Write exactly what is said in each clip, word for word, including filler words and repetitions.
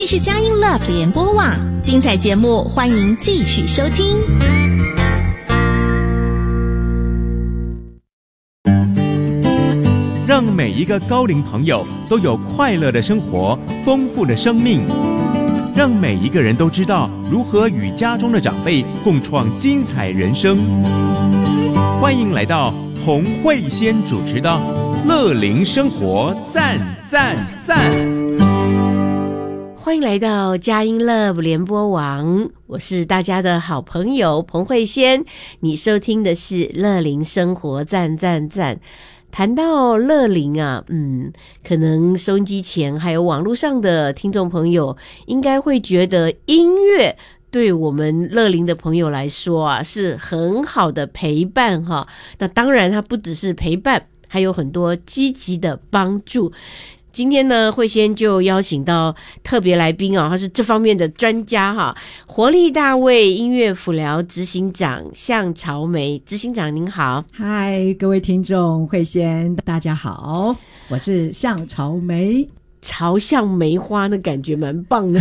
这是佳音 Love 联播网，精彩节目欢迎继续收听。 让每一个高龄朋友都有快乐的生活，丰富的生命。让每一个人都知道如何与家中的长辈共创精彩人生。欢迎来到洪慧仙主持的乐龄生活赞赞赞。 欢迎来到佳音 Love 联播网，我是大家的好朋友彭慧仙。你收听的是乐龄生活赞赞赞。谈到乐龄啊，嗯，可能收音机前还有网络上的听众朋友应该会觉得音乐对我们乐龄的朋友来说啊是很好的陪伴哈。那当然它不只是陪伴，还有很多积极的帮助。今天呢，慧仙就邀请到特别来宾啊，他是这方面的专家哈，活力大卫音乐辅疗执行长向朝梅执行长您好。 嗨，各位听众，慧仙大家好，我是向朝梅。 朝向梅花的感觉蛮棒的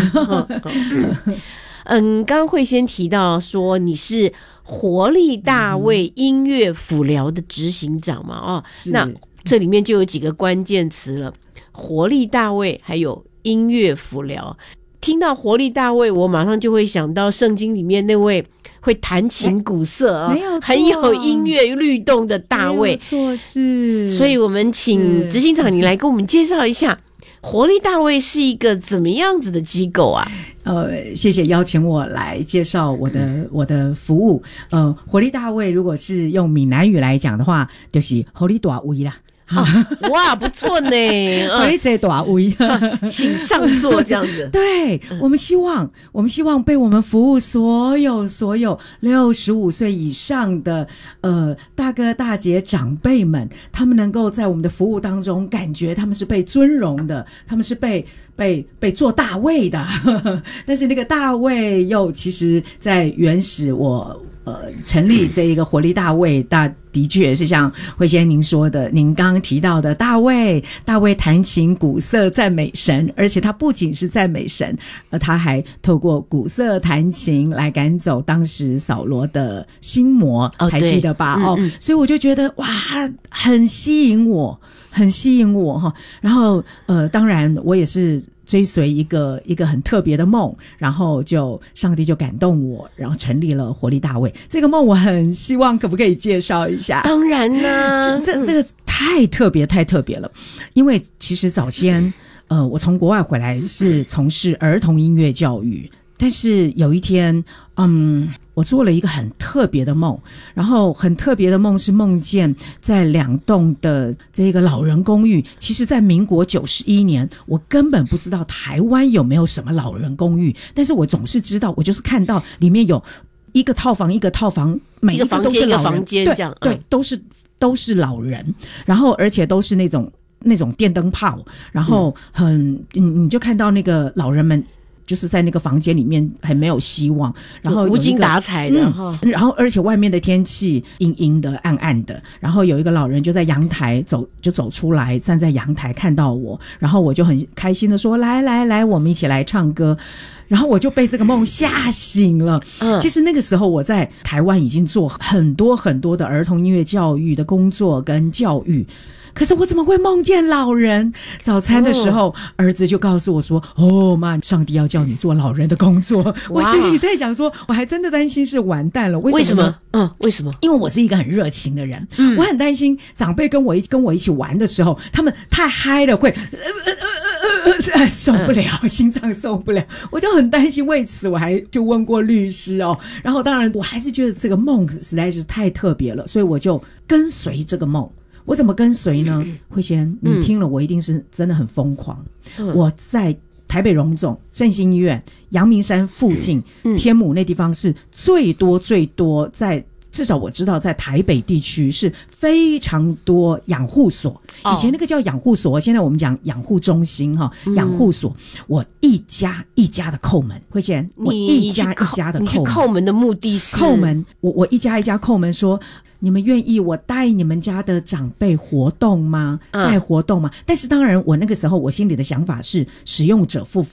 嗯，刚刚慧仙提到说你是活力大卫音乐辅疗的执行长嘛，哦，那这里面就有几个关键词了，活力大卫还有音乐辅疗。听到活力大卫，我马上就会想到圣经里面那位会弹琴鼓瑟啊，很有音乐律动的大卫。没有错，是。 所以我们请执行长你来跟我们介绍一下活力大卫是一个怎么样子的机构啊？ 呃，谢谢邀请我来介绍我的、嗯、我的服务。呃，活力大卫如果是用闽南语来讲的话，就是活力大卫啦。 哦、哇，不错呢！ 活力这大卫， 请上座这样子。 对、嗯、我们希望，我们希望被我们服务所有所有六十五岁以上的呃大哥大姐长辈们，他们能够在我们的服务当中感觉他们是被尊荣的，他们是被被被做大卫的。但是那个大卫又其实在原始我呃成立这一个活力大卫，大的确是像慧仙您说的，您刚刚提到的大卫，大卫弹琴鼓瑟赞美神，而且他不仅是赞美神，而他还透过鼓瑟弹琴来赶走当时扫罗的心魔，哦、还记得吧？嗯嗯哦，所以我就觉得哇，很吸引我，很吸引我哈。然后呃，当然我也是追随一个一个很特别的梦，然后就上帝就感动我，然后成立了活力大卫。这个梦我很希望可不可以介绍一下？ 当然啦， 这这这个太特别太特别了，因为其实早先呃我从国外回来是从事儿童音乐教育，但是有一天嗯我做了一个很特别的梦，然后很特别的梦是梦见在两栋的这个老人公寓，其实在民国九十一年我根本不知道台湾有没有什么老人公寓，但是我总是知道，我就是看到里面有一个套房一个套房，每一个都是老人， 一个房间这样， 对对，都是都是老人，然后而且都是那种那种电灯泡，然后很你你就看到那个老人们就是在那个房间里面很没有希望，然后无精打采的哈、 嗯，然后而且外面的天气阴阴的暗暗的，然后有一个老人就在阳台走就走出来，站在阳台看到我，然后我就很开心的说来来来我们一起来唱歌，然后我就被这个梦吓醒了。嗯，其实那个时候我在台湾已经做很多很多的儿童音乐教育的工作跟教育，可是我怎么会梦见老人？早餐的时候、哦、儿子就告诉我说，哦妈，上帝要叫你做老人的工作。我心里在想说，我还真的担心是完蛋了。为什么呢？ 为什么？嗯，为什么？ 因为我是一个很热情的人、嗯、我很担心长辈跟我一跟我一起玩的时候，他们太嗨了会呃呃呃呃呃受不了、嗯、心脏受不了，我就很担心。为此我还就问过律师哦，然后当然我还是觉得这个梦实在是太特别了，所以我就跟随这个梦。我怎么跟随呢？慧仙，你听了我一定是真的很疯狂、嗯、我在台北荣总振兴医院阳明山附近、嗯、天母那地方是最多最多，在至少我知道在台北地区是非常多养护所、哦、以前那个叫养护所，现在我们讲养护中心哈，养护所、嗯、我一家一家的叩门。慧仙，我一家一家的叩门。 你去叩门的目的是叩门，我我一家一家叩门说，你们愿意我带你们家的长辈活动吗？带活动吗？但是当然我那个时候我心里的想法是使用者付费，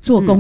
做公